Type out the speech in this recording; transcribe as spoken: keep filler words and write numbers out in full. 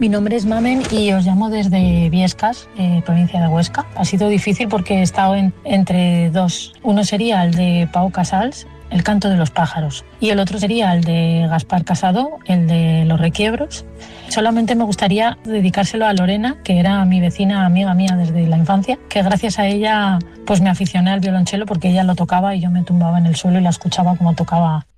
Mi nombre es Mamen y os llamo desde Viescas, eh, provincia de Huesca. Ha sido difícil porque he estado en, entre dos. Uno sería el de Pau Casals, El canto de los pájaros, y el otro sería el de Gaspar Casado, el de Los requiebros. Solamente me gustaría dedicárselo a Lorena, que era mi vecina, amiga mía desde la infancia, que gracias a ella pues me aficioné al violonchelo porque ella lo tocaba y yo me tumbaba en el suelo y la escuchaba como tocaba